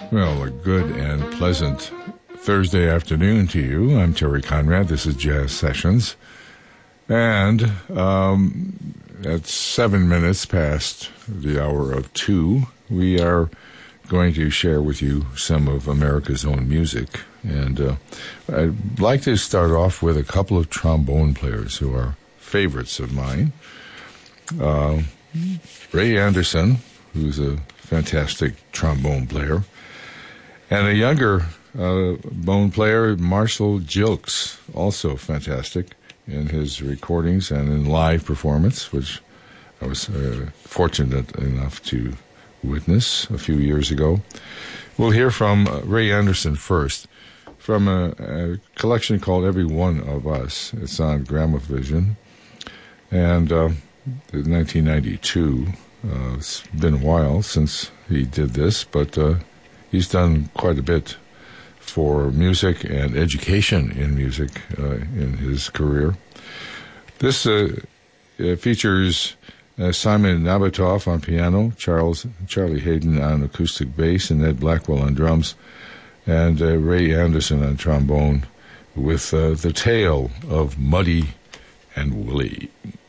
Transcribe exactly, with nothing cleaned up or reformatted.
Well, a good and pleasant Thursday afternoon to you. I'm Terry Conrad. This is Jazz Sessions. And um, at seven minutes past the hour of two, we are going to share with you some of America's own music. And uh, I'd like to start off with a couple of trombone players who are favorites of mine. Uh, Ray Anderson, who's a fantastic trombone player, and a younger uh, bone player, Marshall Gilkes, also fantastic in his recordings and in live performance, which I was uh, fortunate enough to witness a few years ago. We'll hear from uh, Ray Anderson first, from a, a collection called Every One of Us. It's on Gramovision, and uh, in nineteen ninety-two. Uh, it's been a while since he did this, but uh, he's done quite a bit for music and education in music uh, in his career. This uh, uh, features uh, Simon Nabatoff on piano, Charles Charlie Hayden on acoustic bass, and Ed Blackwell on drums, and uh, Ray Anderson on trombone, with uh, the tale of Muddy and Willie.